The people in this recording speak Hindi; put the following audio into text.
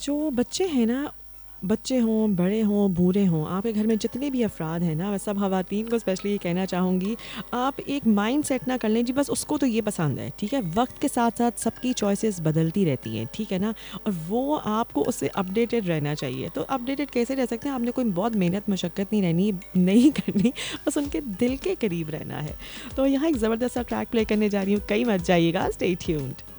जो बच्चे हैं ना, बच्चे हों, बड़े हों, बूढ़े हों, आपके घर में जितने भी अफ़राद हैं ना, मैं सब ख़वातीन को स्पेशली ये कहना चाहूँगी, आप एक माइंड सेट ना कर लें जी बस उसको तो ये पसंद है, ठीक है? वक़्त के साथ-साथ सबकी चॉइसेस बदलती रहती हैं, ठीक है ना? और वो आपको उससे अपडेटेड रहना चाहिए। तो अपडेटेड कैसे रह सकते हैं? आपने कोई बहुत मेहनत मशक्क़त नहीं करनी, बस उनके दिल के करीब रहना है। तो यहाँ एक ज़बरदस्त सा ट्रैक प्ले करने जा रही हूँ, कहीं मत जाइएगा, स्टे ट्यून्ड।